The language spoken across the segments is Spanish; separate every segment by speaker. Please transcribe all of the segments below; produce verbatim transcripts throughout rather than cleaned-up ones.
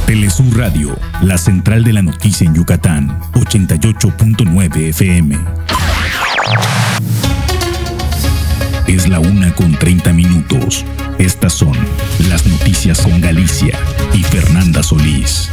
Speaker 1: Telesur Radio, la central de la noticia en Yucatán, ochenta y ocho punto nueve F M. Es la una con treinta minutos. Estas son las noticias con Galicia y Fernanda Solís.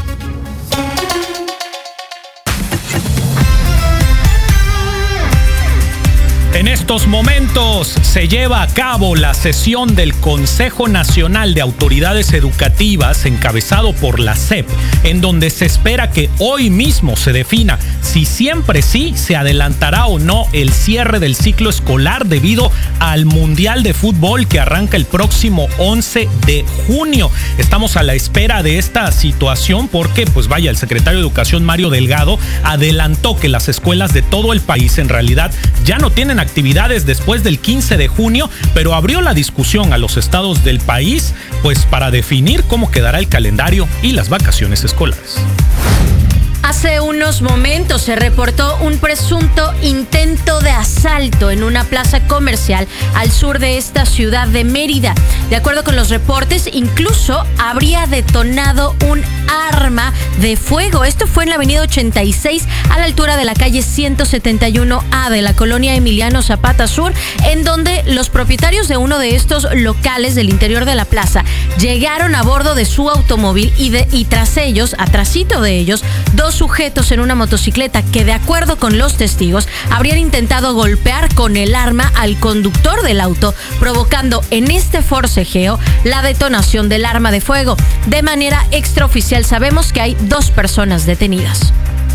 Speaker 2: En estos momentos se lleva a cabo la sesión del Consejo Nacional de Autoridades Educativas, encabezado por la S E P, en donde se espera que hoy mismo se defina si siempre sí se adelantará o no el cierre del ciclo escolar debido al Mundial de Fútbol que arranca el próximo once de junio. Estamos a la espera de esta situación porque, pues vaya, el secretario de Educación, Mario Delgado, adelantó que las escuelas de todo el país en realidad ya no tienen actividades después del quince de junio, pero abrió la discusión a los estados del país, pues para definir cómo quedará el calendario y las vacaciones escolares.
Speaker 3: Hace unos momentos se reportó un presunto intento de asalto en una plaza comercial al sur de esta ciudad de Mérida. De acuerdo con los reportes, incluso habría detonado un arma de fuego. Esto fue en la avenida ochenta y seis, a la altura de la calle ciento setenta y uno A de la colonia Emiliano Zapata Sur, en donde los propietarios de uno de estos locales del interior de la plaza llegaron a bordo de su automóvil y, de, y tras ellos, atrasito de ellos, dos sujetos en una motocicleta que, de acuerdo con los testigos, habrían intentado golpear con el arma al conductor del auto, provocando en este forcejeo la detonación del arma de fuego. De manera extraoficial sabemos que hay dos personas detenidas.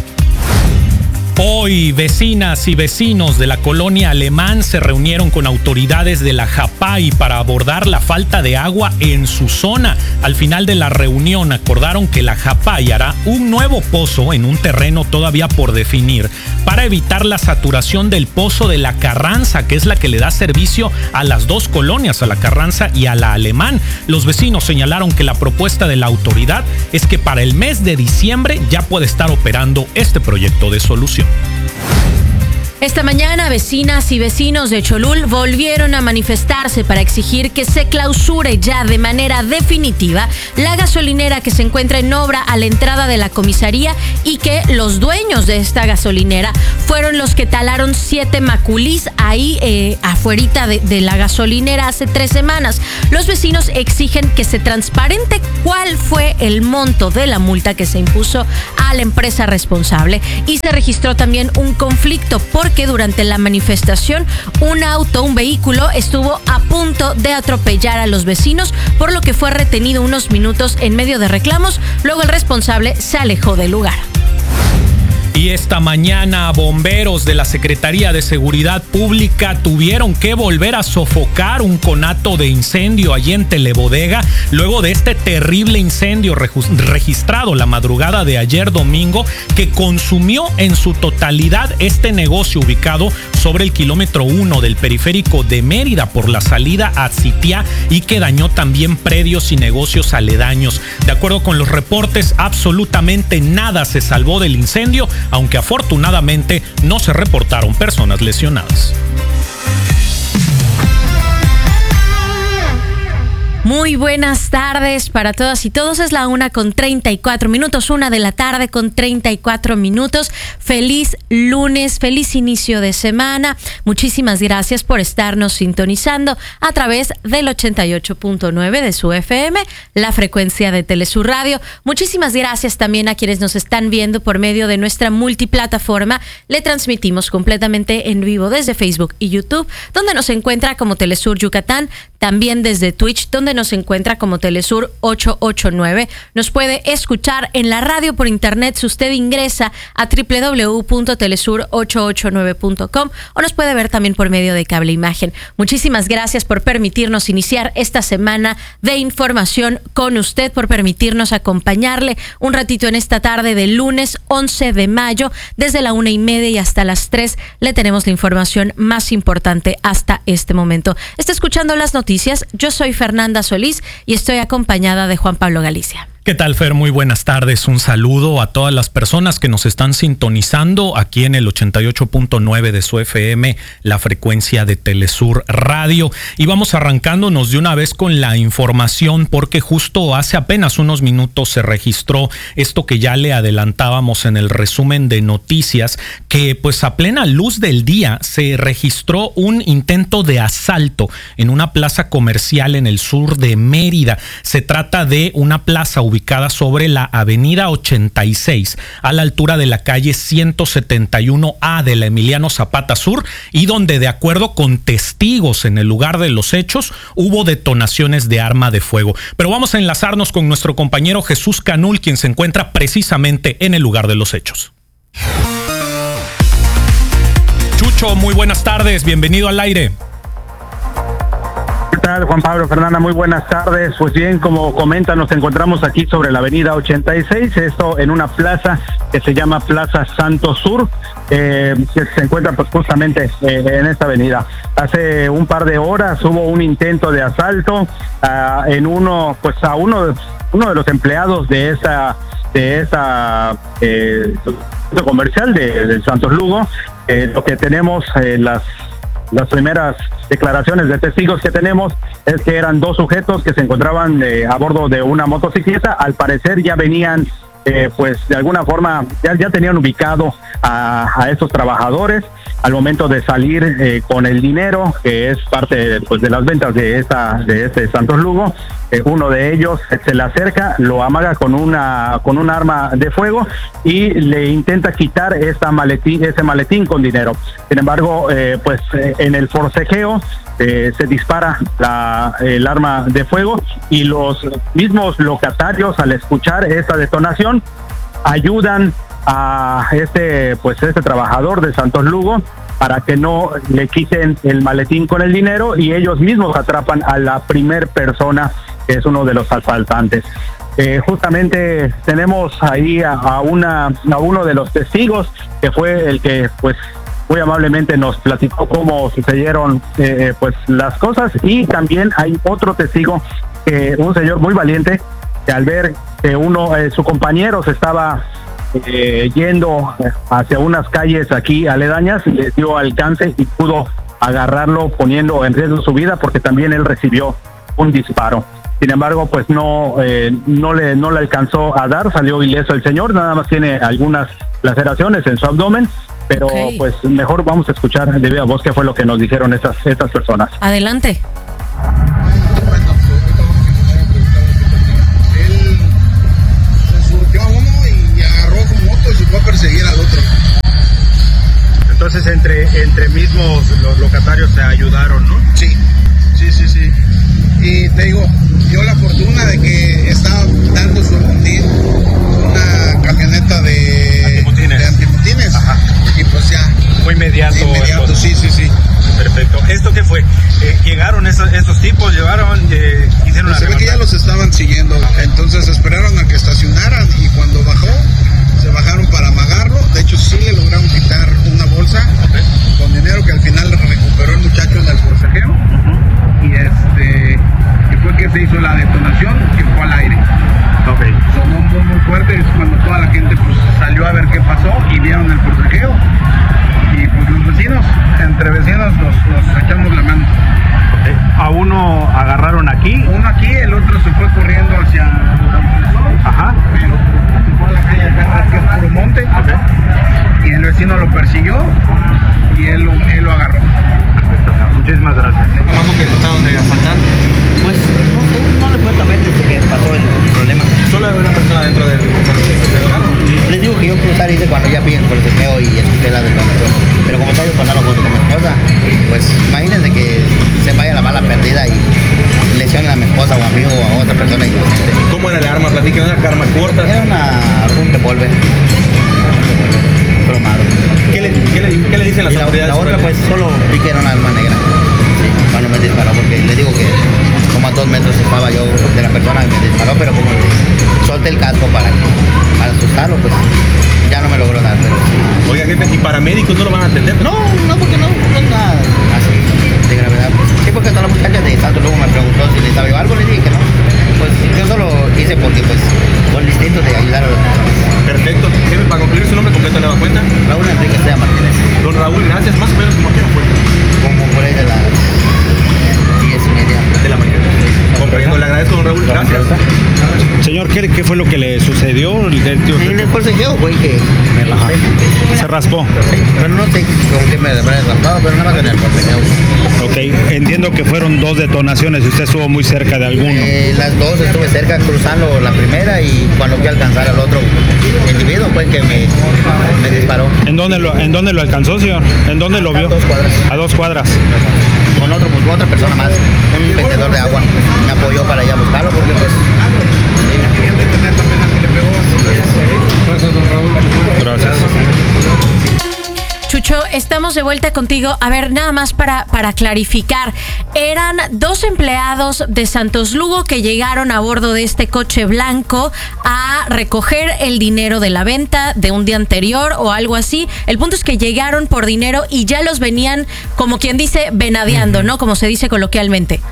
Speaker 2: Hoy, vecinas y vecinos de la colonia Alemán se reunieron con autoridades de la JAPAI para abordar la falta de agua en su zona. Al final de la reunión acordaron que la JAPAI hará un nuevo pozo en un terreno todavía por definir para evitar la saturación del pozo de la Carranza, que es la que le da servicio a las dos colonias, a la Carranza y a la Alemán. Los vecinos señalaron que la propuesta de la autoridad es que para el mes de diciembre ya puede estar operando este proyecto de solución.
Speaker 3: Esta mañana, vecinas y vecinos de Cholul volvieron a manifestarse para exigir que se clausure ya de manera definitiva la gasolinera que se encuentra en obra a la entrada de la comisaría y que los dueños de esta gasolinera fueron los que talaron siete maculís ahí eh, afuerita de, de la gasolinera hace tres semanas. Los vecinos exigen que se transparente cuál fue el monto de la multa que se impuso a la empresa responsable, y se registró también un conflicto por que durante la manifestación un auto, un vehículo, estuvo a punto de atropellar a los vecinos, por lo que fue retenido unos minutos en medio de reclamos. Luego el responsable se alejó del lugar.
Speaker 2: Y esta mañana, bomberos de la Secretaría de Seguridad Pública tuvieron que volver a sofocar un conato de incendio allí en Telebodega, luego de este terrible incendio registrado la madrugada de ayer domingo, que consumió en su totalidad este negocio ubicado sobre el kilómetro uno del periférico de Mérida por la salida a Citiá, y que dañó también predios y negocios aledaños. De acuerdo con los reportes, absolutamente nada se salvó del incendio, aunque afortunadamente no se reportaron personas lesionadas.
Speaker 3: Muy buenas tardes para todas y todos. Es la una con treinta y cuatro minutos, una de la tarde con treinta y cuatro minutos. Feliz lunes, feliz inicio de semana. Muchísimas gracias por estarnos sintonizando a través del ochenta y ocho punto nueve de su F M, la frecuencia de Telesur Radio. Muchísimas gracias también a quienes nos están viendo por medio de nuestra multiplataforma. Le transmitimos completamente en vivo desde Facebook y YouTube, donde nos encuentra como Telesur Yucatán. También desde Twitch, donde nos encuentra como Telesur ochocientos ochenta y nueve. Nos puede escuchar en la radio por internet si usted ingresa a doble u doble u doble u punto telesur ochocientos ochenta y nueve punto com, o nos puede ver también por medio de cable imagen. Muchísimas gracias por permitirnos iniciar esta semana de información con usted, por permitirnos acompañarle un ratito en esta tarde del lunes once de mayo. Desde la una y media y hasta las tres le tenemos la información más importante hasta este momento. Está escuchando las noticias. Yo soy Fernanda Solís y estoy acompañada de Juan Pablo Galicia.
Speaker 2: ¿Qué tal, Fer? Muy buenas tardes. Un saludo a todas las personas que nos están sintonizando aquí en el ochenta y ocho punto nueve de su F M, la frecuencia de Telesur Radio. Y vamos arrancándonos de una vez con la información, porque justo hace apenas unos minutos se registró esto que ya le adelantábamos en el resumen de noticias, que pues a plena luz del día se registró un intento de asalto en una plaza comercial en el sur de Mérida. Se trata de una plaza ubicada sobre la avenida ochenta y seis, a la altura de la calle ciento setenta y uno A de la Emiliano Zapata Sur, y donde, de acuerdo con testigos en el lugar de los hechos, hubo detonaciones de arma de fuego. Pero vamos a enlazarnos con nuestro compañero Jesús Canul, quien se encuentra precisamente en el lugar de los hechos. Chucho, muy buenas tardes, bienvenido al aire.
Speaker 4: ¿Qué tal, Juan Pablo, Fernanda? Muy buenas tardes. Pues bien, como comenta, nos encontramos aquí sobre la avenida ochenta y seis, esto en una plaza que se llama Plaza Santo Sur, eh, que se encuentra pues justamente eh, en esta avenida. Hace un par de horas hubo un intento de asalto uh, en uno, pues a uno, uno de los empleados de esa, de esa eh, comercial de, de Santos Lugo. Eh, lo que tenemos, eh, las Las primeras declaraciones de testigos que tenemos es que eran dos sujetos que se encontraban eh, a bordo de una motocicleta. Al parecer ya venían, eh, pues de alguna forma, ya, ya tenían ubicado a, a estos trabajadores al momento de salir eh, con el dinero, que es parte pues de las ventas de esta de este Santos Lugo. Eh, uno de ellos se le acerca, lo amaga con una con un arma de fuego y le intenta quitar esta maletín, ese maletín con dinero. Sin embargo, eh, pues eh, en el forcejeo eh, se dispara la, el arma de fuego, y los mismos locatarios, al escuchar esta detonación, ayudan a este pues este trabajador de Santos Lugo para que no le quiten el maletín con el dinero, y ellos mismos atrapan a la primer persona, que es uno de los asaltantes. Eh, justamente tenemos ahí a, a una a uno de los testigos, que fue el que pues muy amablemente nos platicó cómo sucedieron eh, pues las cosas, y también hay otro testigo, que un señor muy valiente, que al ver que uno eh, su compañero se estaba Eh, yendo hacia unas calles aquí aledañas, le dio alcance y pudo agarrarlo, poniendo en riesgo su vida, porque también él recibió un disparo. Sin embargo, pues no eh, no le no le alcanzó a dar, salió ileso el señor, nada más tiene algunas laceraciones en su abdomen, pero okay, pues mejor vamos a escuchar de viva voz qué fue lo que nos dijeron estas estas personas.
Speaker 3: Adelante.
Speaker 5: Fue a perseguir al otro.
Speaker 4: Entonces entre entre mismos los locatarios se ayudaron, ¿no?
Speaker 5: Sí, sí, sí, sí. Y te digo, dio la fortuna de que estaba dando su botín una camioneta de
Speaker 4: antimotines.
Speaker 5: De antimotines.
Speaker 4: Ajá.
Speaker 5: Y pues ya.
Speaker 4: Fue inmediato.
Speaker 5: Inmediato, sí, sí, sí.
Speaker 4: Perfecto. ¿Esto qué fue? Eh, ¿Llegaron esos, estos tipos? ¿Llevaron? Eh, ¿Hicieron
Speaker 5: pues
Speaker 4: una
Speaker 5: se ve que ya los estaban siguiendo. Entonces esperaron a que estacionaran, y cuando bajó, se bajaron para amagarlo. De hecho, sí le lograron quitar una bolsa, okay, con dinero que al final recuperó el muchacho en el forcejeo. Uh-huh. Y este y fue que se hizo la detonación, que fue al aire.
Speaker 4: Okay.
Speaker 5: Sonó muy, muy fuerte. Es cuando toda la gente pues salió a ver qué pasó y vieron el forcejeo. Y pues los vecinos, entre vecinos, nos, nos echamos la mano.
Speaker 4: Okay. ¿A uno agarraron aquí?
Speaker 5: Uno aquí, el otro se fue corriendo hacia...
Speaker 4: Ajá.
Speaker 5: Pero se fue a la calle acá, que es puro monte.
Speaker 4: Okay.
Speaker 5: Y el vecino lo persiguió y él, él lo agarró.
Speaker 4: Muchísimas gracias.
Speaker 6: ¿Cómo que trataron de asaltar? Pues no sé, no le cuento a ver desde que pasó el problema.
Speaker 4: Solo había una persona dentro del
Speaker 6: Les digo que yo cruzar hice cuando ya piden por el testeo y escuché la detonación. Pero como estaba yo con algo con mi esposa, pues imagínense que se vaya la bala perdida y lesione a mi esposa o a mí o a otra persona inocente.
Speaker 4: ¿Cómo era el arma? Platíqueme, ¿una arma corta?
Speaker 6: Era una, un revólver. Cromado.
Speaker 4: ¿Qué le, qué, le, ¿Qué le dicen las
Speaker 6: y la,
Speaker 4: autoridades?
Speaker 6: La otra pues solo vi que era una arma negra. Sí, cuando me disparó, porque le digo que como a dos metros estaba yo de la persona que me disparó, pero como solté el casco para, para asustarlo, pues ya no me logró dar. Pero sí.
Speaker 4: Oiga, jefe, ¿y paramédicos no lo van a atender?
Speaker 6: No, no, porque no, no es nada así de gravedad. Sí, porque toda la muchacha de Santos luego me preguntó si necesitaba yo algo, le dije que no. Pues yo solo hice porque pues
Speaker 7: ¿Qué, qué fue lo que le sucedió? El, el tío,
Speaker 6: en el forcejeo, güey, que me raspé.
Speaker 7: Se raspó.
Speaker 6: Pero no sé con qué me habré raspado, pero nada más en el forcejeo.
Speaker 7: Ok, entiendo que fueron dos detonaciones y usted estuvo muy cerca de alguno.
Speaker 6: Eh, las dos estuve cerca cruzando la primera y cuando fui a alcanzar al otro individuo fue el que me, me disparó.
Speaker 7: ¿En dónde, lo, ¿En dónde lo alcanzó, señor? ¿En dónde lo vio?
Speaker 6: A dos cuadras.
Speaker 7: A dos cuadras.
Speaker 6: Con otro, pues, con otra persona más, un vendedor de agua, me apoyó para ir a buscarlo porque pues...
Speaker 7: Gracias.
Speaker 3: Chucho, estamos de vuelta contigo. A ver, nada más para, para clarificar. Eran dos empleados de Santos Lugo que llegaron a bordo de este coche blanco a recoger el dinero de la venta de un día anterior o algo así. El punto es que llegaron por dinero y ya los venían, como quien dice, venadeando, ¿no? Como se dice coloquialmente.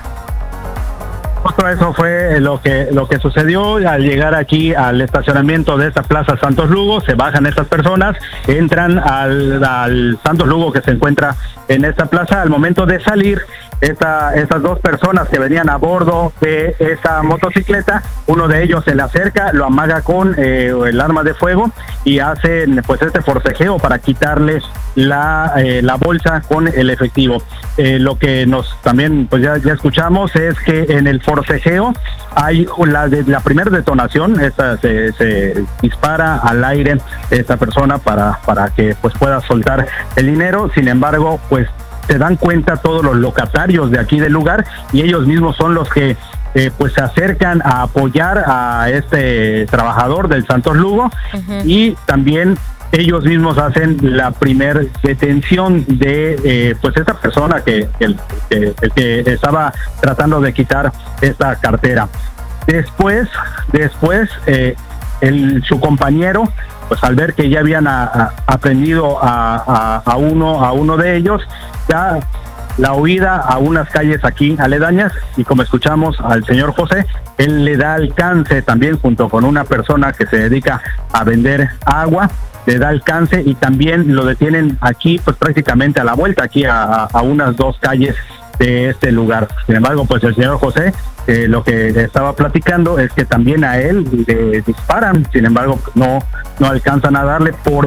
Speaker 4: Justo eso fue lo que lo que sucedió al llegar aquí al estacionamiento de esta Plaza Santos Lugo. Se bajan estas personas, entran al, al Santos Lugo que se encuentra en esta plaza. Al momento de salir, esta, estas dos personas que venían a bordo de esa motocicleta, uno de ellos se le acerca, lo amaga con eh, el arma de fuego y hacen pues este forcejeo para quitarles la, eh, la bolsa con el efectivo. Eh, lo que nos también pues ya, ya escuchamos es que en el forcejeo hay la de la primera detonación, esta se, se dispara al aire esta persona para, para que pues pueda soltar el dinero. Sin embargo, pues se dan cuenta todos los locatarios de aquí del lugar y ellos mismos son los que eh, pues se acercan a apoyar a este trabajador del Santos Lugo. Uh-huh. Y también ellos mismos hacen la primer detención de eh, pues esta persona que, que, que, que estaba tratando de quitar esta cartera. Después, después eh, el, su compañero, pues al ver que ya habían a, a, aprendido a, a, a uno a uno de ellos, ya la huida a unas calles aquí aledañas, y como escuchamos al señor José, él le da alcance también junto con una persona que se dedica a vender agua, le da alcance y también lo detienen aquí pues prácticamente a la vuelta, aquí a, a unas dos calles de este lugar. Sin embargo, pues el señor José, eh, lo que estaba platicando es que también a él le disparan, sin embargo no, no alcanzan a darle por